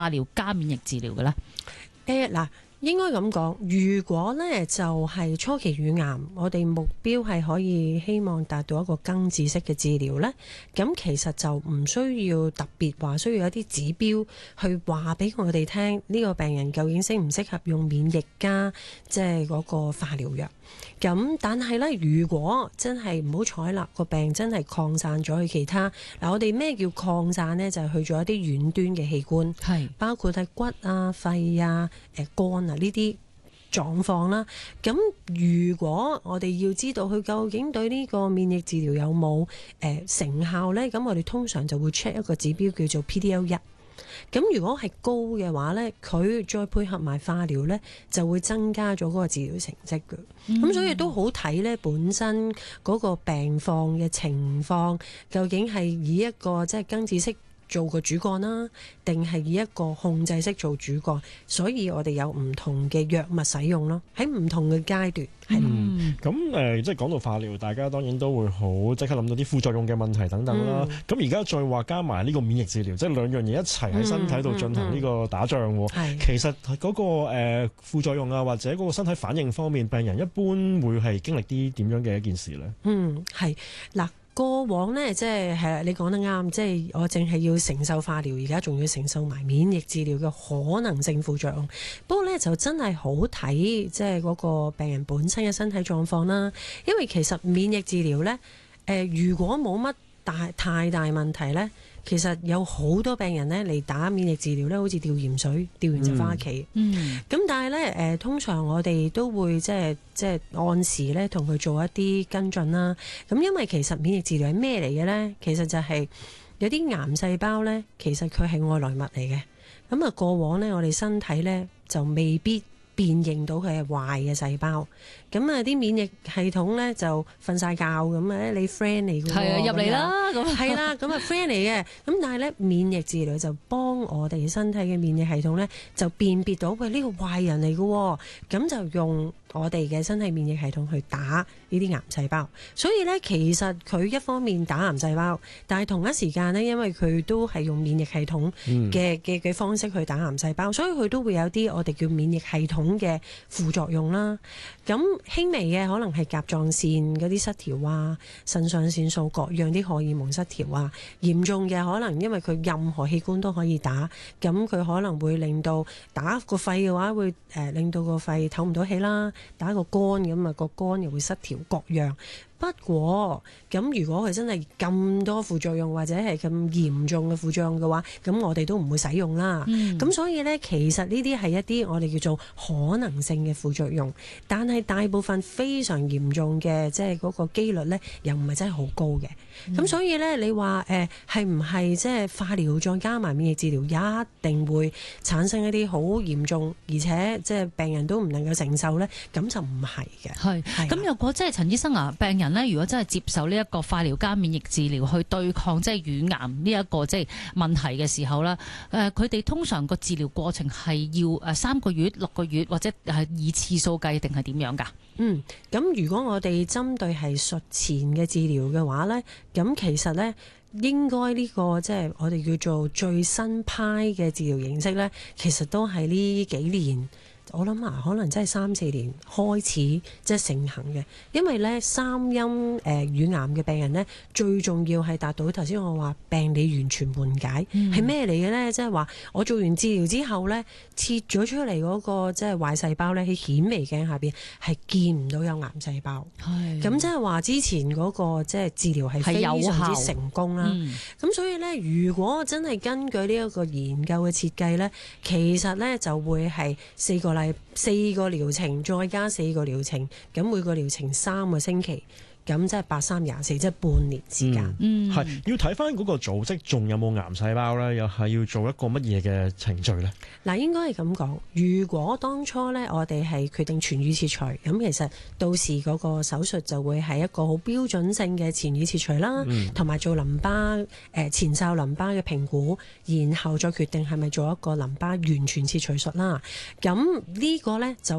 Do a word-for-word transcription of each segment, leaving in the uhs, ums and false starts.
化療加免疫治療嘅咧？ 誒嗱。應該咁講，如果呢就係、是、初期乳癌，我哋目標係可以希望達到一個根治式嘅治療呢，咁其實就唔需要特別話需要一啲指標去話俾我哋聽呢個病人究竟適唔適合用免疫加即係嗰個化療藥。咁但係呢，如果真係唔好彩啦，個病真係擴散咗去其他嗱，我哋咩叫擴散呢？就係、是、去咗一啲遠端嘅器官，係包括係骨啊、肺啊、誒肝啊呢啲狀況啦。咁如果我哋要知道佢究竟對呢個免疫治療有冇誒、呃、成效呢？咁我哋通常就會 check 一個指標叫做 P D L 一。咁如果係高嘅話呢，佢再配合埋化療呢，就會增加咗嗰個治療成績嘅。咁、嗯、所以都好睇呢本身嗰個病況嘅情況，究竟係以一個即係根治式做個主幹啦，定係以一個控制式做主幹，所以我哋有唔同嘅藥物使用咯，喺唔同嘅階段。 嗯，咁誒、呃，即係講到化療，大家當然都會好即刻諗到啲副作用嘅問題等等啦。咁而家再話加埋呢個免疫治療，即係兩樣嘢一齊喺身體度進行呢個打仗。嗯嗯嗯、其實嗰、那個誒、呃、副作用啊，或者嗰個身體反應方面，病人一般會係經歷啲點樣嘅一件事呢？嗯， 係嗱。過往呢，即係係你講得啱，即係我淨係要承受化療，而家仲要承受埋免疫治療嘅可能性副作用。不過呢，就真係好睇，即係嗰個病人本身嘅身體狀況啦。因為其實免疫治療呢，誒、呃、如果冇乜大太大問題呢，其實有好多病人呢嚟打免疫治療呢，好似吊鹽水，吊完就翻屋企。嗯，咁但係呢，誒、呃、通常我哋都會即係即係按時呢同佢做一啲跟進啦。咁因為其實免疫治療係咩嚟嘅呢？其實就係有啲癌細胞呢，其實佢係外來物嚟嘅。咁啊過往呢，我哋身體呢就未必辨認到佢係壞嘅細胞。咁啊啲免疫系統咧就瞓晒覺咁啊，你 friend 嚟嘅喎，係啊入嚟啦，咁係啦，咁啊 friend 嚟嘅。咁但係咧免疫治療就幫我哋身體嘅免疫系統咧就辨別到喂呢個壞人嚟嘅喎，咁就用我哋嘅身體免疫系統去打呢啲癌細胞。所以咧其實佢一方面打癌細胞，但係同一時間咧，因為佢都係用免疫系統嘅嘅嘅方式去打癌細胞，所以佢都會有啲我哋叫免疫系統嘅副作用啦。咁輕微嘅可能係甲狀腺嗰啲失調啊，腎上腺素各樣啲荷爾蒙失調啊，嚴重嘅可能因為佢任何器官都可以打，咁佢可能會令到打個肺嘅話會誒、呃、令到個肺唞唔到氣啦，打個肝咁啊個肝又會失調各樣。不過咁如果佢真係咁多副作用或者係咁嚴重嘅副作用嘅話，咁我哋都唔會使用啦。咁、嗯、所以呢，其實呢啲係一啲我哋叫做可能性嘅副作用，但係大部分非常嚴重嘅，即係嗰個機率呢，又唔係真係好高嘅。咁、嗯、所以呢，你話誒係唔係即係化療再加埋免疫治療一定會產生一啲好嚴重，而且即係病人都唔能夠承受呢？咁就唔係嘅。係係咁，如果即係陳醫生啊，病人如果真係接受呢一個化療加免疫治療去對抗即係乳癌呢一個即係問題嘅時候咧，誒佢哋通常個治療過程係要誒三個月、六個月或者係以次數計定係點樣㗎？嗯，咁如果我哋針對係術前嘅治療嘅話咧，咁其實咧應該呢個即係我哋叫做最新派嘅治療形式咧，其實都係呢幾年。我諗啊，可能真係三四年開始即係盛行嘅，因為咧三陰誒、呃、乳癌嘅病人咧，最重要係達到頭先我話病理完全緩解，係咩嚟嘅咧？即係話我做完治療之後咧，切咗出嚟嗰個即係壞細胞咧，喺顯微鏡下邊係見唔到有癌細胞。係咁即係話之前嗰個即係治療係非常之成功啦。咁、嗯、所以咧，如果真係根據呢一個研究嘅設計咧，其實咧就會係四個禮四個療程再加四個療程，咁每個療程三個星期，咁即係八三廿四，即係半年時間。嗯，係、嗯、 要睇翻嗰個組織仲有冇癌細胞咧，又係要做一個乜嘢嘅程序咧？ 嗱，應該係咁講。如果當初咧，我哋係決定全乳切除，咁其實到時嗰個手術就會係一個好標準性嘅前乳切除啦，同、嗯、埋做淋巴誒、呃、前哨淋巴嘅評估，然後再決定係咪做一個淋巴完全切除術啦。咁呢個咧就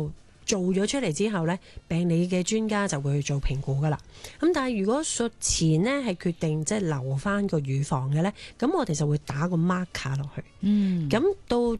做咗出嚟之後呢，病理嘅專家就會去做評估噶啦。咁但係如果術前呢係決定即係留翻個乳房嘅呢，咁我哋就會打個 marker 落去。 嗯， 咁到